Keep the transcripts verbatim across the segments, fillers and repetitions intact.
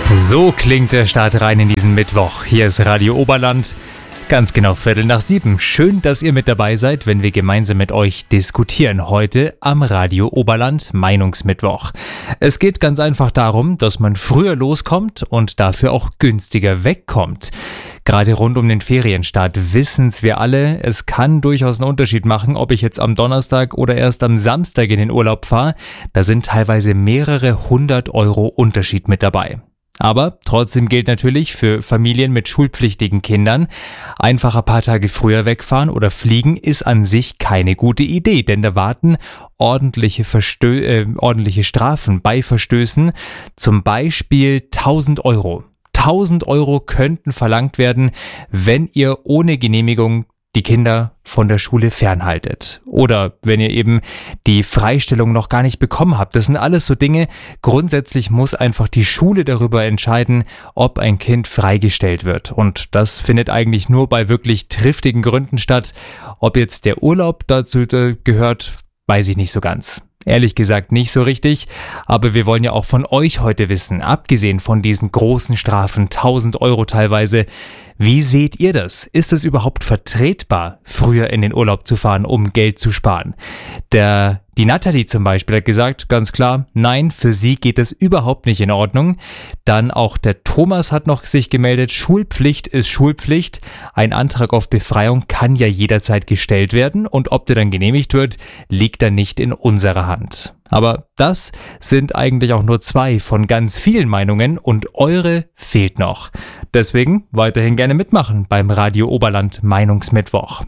So klingt der Start rein in diesen Mittwoch. Hier ist Radio Oberland. Ganz genau Viertel nach sieben. Schön, dass ihr mit dabei seid, wenn wir gemeinsam mit euch diskutieren. Heute am Radio Oberland Meinungsmittwoch. Es geht ganz einfach darum, dass man früher loskommt und dafür auch günstiger wegkommt. Gerade rund um den Ferienstart wissen's wir alle, es kann durchaus einen Unterschied machen, ob ich jetzt am Donnerstag oder erst am Samstag in den Urlaub fahre. Da sind teilweise mehrere hundert Euro Unterschied mit dabei. Aber trotzdem gilt natürlich für Familien mit schulpflichtigen Kindern, einfach ein paar Tage früher wegfahren oder fliegen ist an sich keine gute Idee, denn da warten ordentliche, Verstö- äh, ordentliche Strafen bei Verstößen, zum Beispiel tausend Euro. tausend Euro könnten verlangt werden, wenn ihr ohne Genehmigung die Kinder von der Schule fernhaltet. Oder wenn ihr eben die Freistellung noch gar nicht bekommen habt. Das sind alles so Dinge. Grundsätzlich muss einfach die Schule darüber entscheiden, ob ein Kind freigestellt wird. Und das findet eigentlich nur bei wirklich triftigen Gründen statt. Ob jetzt der Urlaub dazu gehört, weiß ich nicht so ganz. Ehrlich gesagt nicht so richtig, aber wir wollen ja auch von euch heute wissen, abgesehen von diesen großen Strafen, tausend Euro teilweise, wie seht ihr das? Ist es überhaupt vertretbar, früher in den Urlaub zu fahren, um Geld zu sparen? Der, die Nathalie zum Beispiel hat gesagt, ganz klar, nein, für sie geht es überhaupt nicht in Ordnung. Dann auch der Thomas hat noch sich gemeldet, Schulpflicht ist Schulpflicht. Ein Antrag auf Befreiung kann ja jederzeit gestellt werden und ob der dann genehmigt wird, liegt dann nicht in unserer Hand. Aber das sind eigentlich auch nur zwei von ganz vielen Meinungen und eure fehlt noch. Deswegen weiterhin gerne mitmachen beim Radio Oberland Meinungsmittwoch.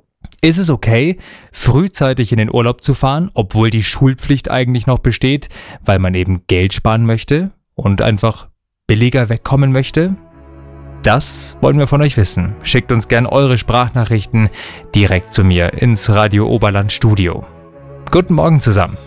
Ist es okay, frühzeitig in den Urlaub zu fahren, obwohl die Schulpflicht eigentlich noch besteht, weil man eben Geld sparen möchte und einfach billiger wegkommen möchte? Das wollen wir von euch wissen. Schickt uns gern eure Sprachnachrichten direkt zu mir ins Radio Oberland Studio. Guten Morgen zusammen.